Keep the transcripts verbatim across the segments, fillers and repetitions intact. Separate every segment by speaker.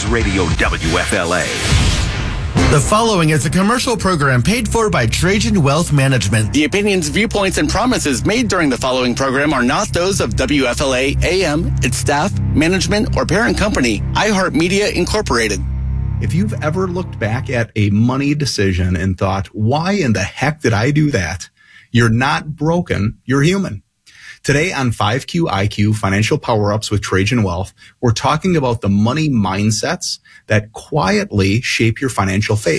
Speaker 1: News Radio W F L A.
Speaker 2: The following is a commercial program paid for by Trajan Wealth Management.
Speaker 3: The opinions, viewpoints, and promises made during the following program are not those of W F L A A M, its staff, management, or parent company, iHeartMedia Incorporated.
Speaker 4: If you've ever looked back at a money decision and thought, why in the heck did I do that? You're not broken, you're human. Today on five Q I Q Financial Power-Ups with Trajan Wealth, we're talking about the money mindsets that quietly shape your financial fate.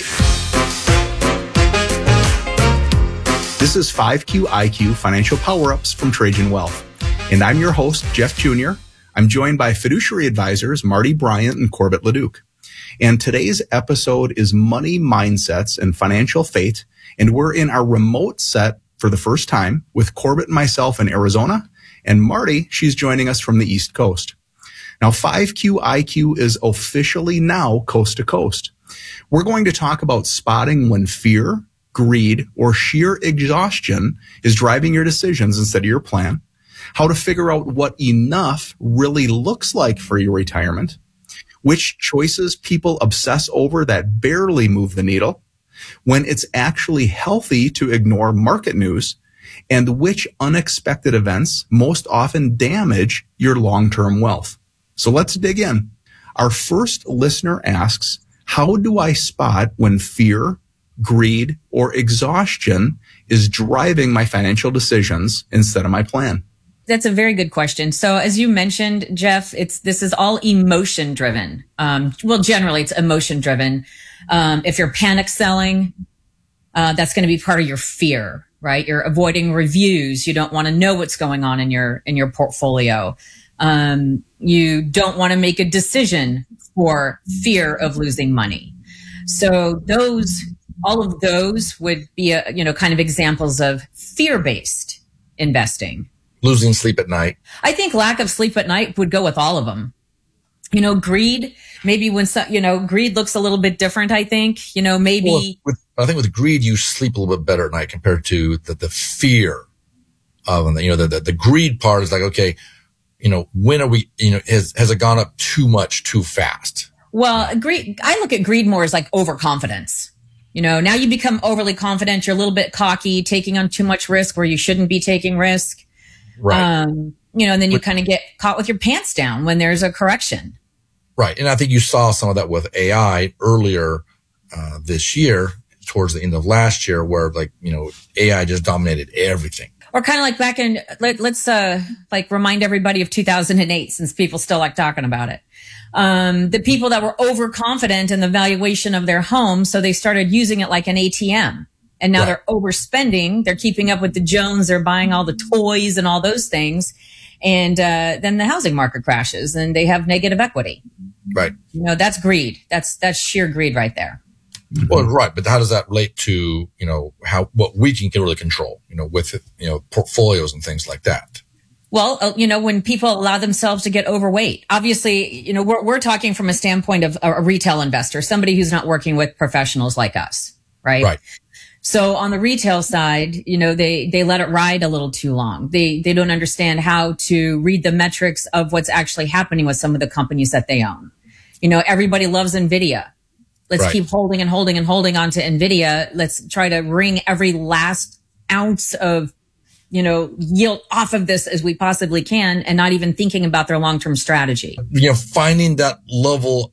Speaker 4: This is five Q I Q Financial Power-Ups from Trajan Wealth, and I'm your host, Jeff Junior I'm joined by fiduciary advisors Marty Bryant and Corbett Leduc. And today's episode is Money Mindsets and Financial Fate, and we're in our remote set for the first time with Corbett and myself in Arizona, and Marty, she's joining us from the East Coast. Now, five Q I Q is officially now coast to coast. We're going to talk about spotting when fear, greed, or sheer exhaustion is driving your decisions instead of your plan, how to figure out what enough really looks like for your retirement, which choices people obsess over that barely move the needle, when it's actually healthy to ignore market news, and which unexpected events most often damage your long-term wealth. So let's dig in. Our first listener asks, how do I spot when fear, greed, or exhaustion is driving my financial decisions instead of my plan?
Speaker 5: That's a very good question. So as you mentioned, Jeff, it's this is all emotion driven. Um, well, generally it's emotion driven. Um, if you're panic selling, uh, that's going to be part of your fear, right? You're avoiding reviews. You don't want to know what's going on in your in your portfolio. Um, you don't want to make a decision for fear of losing money. So those, all of those would be, a, you know, kind of examples of fear-based investing.
Speaker 6: Losing sleep at night.
Speaker 5: I think lack of sleep at night would go with all of them. You know, greed, maybe when, some, you know, greed looks a little bit different, I think, you know, maybe.
Speaker 6: Well, with, I think with greed, you sleep a little bit better at night compared to the, the fear of, you know, the, the, the greed part is like, okay, you know, when are we, you know, has, has it gone up too much too fast?
Speaker 5: Well, greed, I look at greed more as like overconfidence. You know, now you become overly confident. You're a little bit cocky, taking on too much risk where you shouldn't be taking risk.
Speaker 6: Right.
Speaker 5: Um, you know, and then you kind of get caught with your pants down when there's a correction.
Speaker 6: Right. And I think you saw some of that with A I earlier uh, this year, towards the end of last year, where like, you know, A I just dominated everything.
Speaker 5: Or kind of like back in, let, let's uh, like remind everybody of two thousand eight, since people still like talking about it. Um, the people that were overconfident in the valuation of their home, so they started using it like an A T M. And now right. They're overspending. They're keeping up with the Jones. They're buying all the toys and all those things. And uh, then the housing market crashes and they have negative equity.
Speaker 6: Right.
Speaker 5: You know, that's greed. That's that's sheer greed right there.
Speaker 6: Mm-hmm. Well, right. But how does that relate to, you know, how what we can really control, you know, with, you know, portfolios and things like that?
Speaker 5: Well, uh, you know, when people allow themselves to get overweight, obviously, you know, we're we're talking from a standpoint of a retail investor, somebody who's not working with professionals like us, right?
Speaker 6: Right.
Speaker 5: So on the retail side, you know, they, they let it ride a little too long. They, they don't understand how to read the metrics of what's actually happening with some of the companies that they own. You know, everybody loves NVIDIA. Let's
Speaker 6: right.
Speaker 5: keep holding and holding and holding on to NVIDIA. Let's try to wring every last ounce of, you know, yield off of this as we possibly can, and not even thinking about their long-term strategy.
Speaker 6: You know, finding that level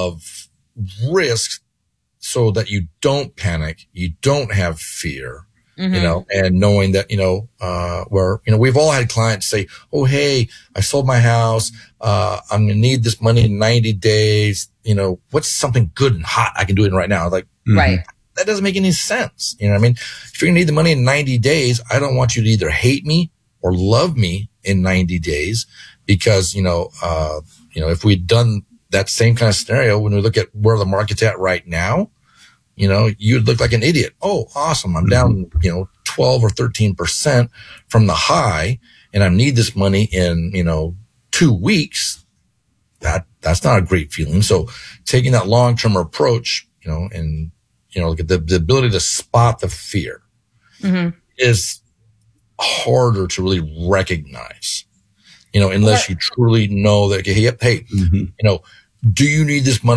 Speaker 6: of risk so that you don't panic, you don't have fear, mm-hmm. you know, and knowing that, you know, uh, where, you know, we've all had clients say, oh, hey, I sold my house. Uh, I'm going to need this money in ninety days. You know, what's something good and hot I can do it right now? Like,
Speaker 5: right.
Speaker 6: That doesn't make any sense. You know what I mean? If you're going to need the money in ninety days, I don't want you to either hate me or love me in ninety days because, you know, uh, you know, if we'd done that same kind of scenario, when we look at where the market's at right now, you know, you'd look like an idiot. Oh, awesome. I'm down, you know, twelve or thirteen percent from the high and I need this money in, you know, two weeks. That, that's not a great feeling. So taking that long-term approach, you know, and, you know, the, the ability to spot the fear mm-hmm. is harder to really recognize, you know, unless you truly know that, hey, hey, mm-hmm. you know, do you need this money